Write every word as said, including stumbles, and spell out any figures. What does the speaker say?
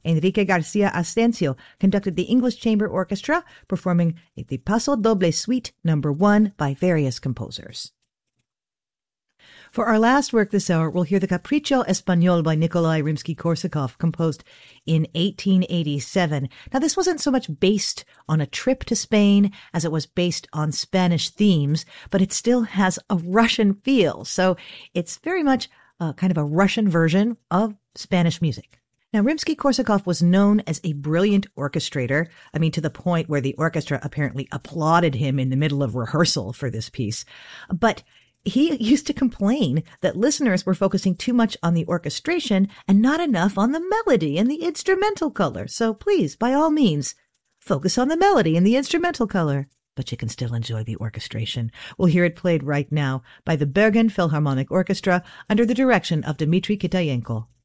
Enrique Garcia Asensio conducted the English Chamber Orchestra, performing the Paso Doble Suite number one by various composers. For our last work this hour, we'll hear the Capriccio Espagnol by Nikolai Rimsky-Korsakov, composed in eighteen eighty-seven. Now, this wasn't so much based on a trip to Spain as it was based on Spanish themes, but it still has a Russian feel. So it's very much uh, kind of a Russian version of Spanish music. Now, Rimsky-Korsakov was known as a brilliant orchestrator. I mean, to the point where the orchestra apparently applauded him in the middle of rehearsal for this piece. But he used to complain that listeners were focusing too much on the orchestration and not enough on the melody and the instrumental color. So please, by all means, focus on the melody and the instrumental color, but you can still enjoy the orchestration. We'll hear it played right now by the Bergen Philharmonic Orchestra under the direction of Dmitry Kitayenko.